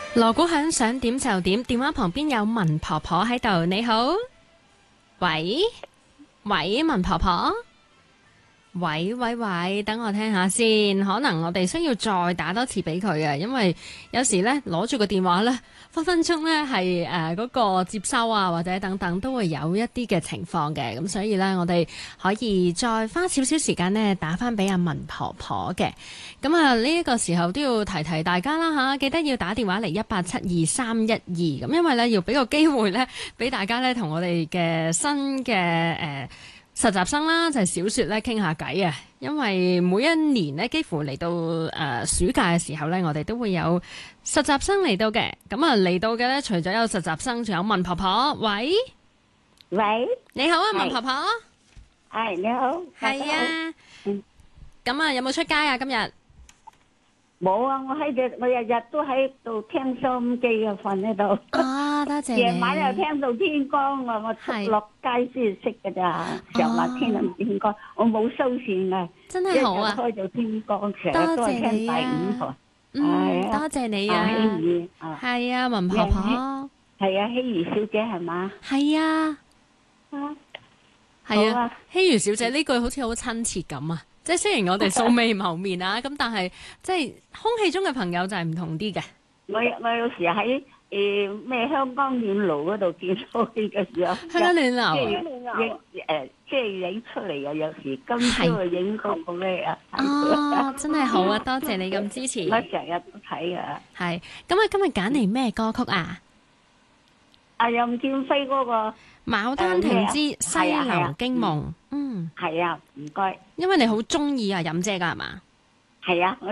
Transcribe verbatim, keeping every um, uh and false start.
鑼鼓響，想點就點。電話旁邊有文婆婆喺度，你好。喂喂，文婆婆。喂喂喂，等我聽下先，可能我哋需要再打多次俾佢啊，因為有時咧攞住個電話咧，分分鐘咧係誒嗰個接收啊，或者等等都會有一啲嘅情況嘅，咁所以咧我哋可以再花少少時間咧打翻俾阿文婆婆嘅。咁啊呢一個時候都要提提大家啦吓，記得要打電話嚟一八七二三一二，咁因為咧要俾個機會咧俾大家咧同我哋嘅新嘅誒。呃實習生啦，就係、是、小雪咧傾下偈啊！因為每一年咧，幾乎嚟到誒、呃、暑假嘅時候咧，我哋都會有實習生嚟到嘅。咁啊嚟到嘅咧，除咗有實習生，仲有文婆婆。喂喂， 你好啊，文婆婆。 係你好。 係啊。嗯。咁啊，有冇出街啊？今日？ 冇啊！我喺度，我日日都喺度聽收音機啊，瞓喺度。 啊，多謝你。 夜晚又聽到天光啊！我出落街先識噶咋，成日聽到天光，我冇收線啊。 真係好啊！ 開到天光，成日都係聽第五台。 嗯，多謝你啊。 希兒啊， 係啊，文婆婆。 係啊，希兒小姐係嘛？ 係啊。 啊， 係啊，希如小姐呢句好似好親切咁啊！即係雖然我哋素未謀面啊，咁但係即係空氣中嘅朋友就係唔同啲嘅。 我我有時喺誒咩香港暖爐嗰度見到你嘅時候， 香港暖爐影誒即係影出嚟啊！有時今朝影嗰個咩啊？ 哦，真係好啊！多謝你咁支持。 我成日都睇噶。 係咁啊！今日揀嚟咩歌曲啊？ 阿任劍輝嗰個《 牡丹亭之西流驚夢》。嗯， 係啊，唔該。 因為你好中意啊，任姐噶係嘛？ 係啊。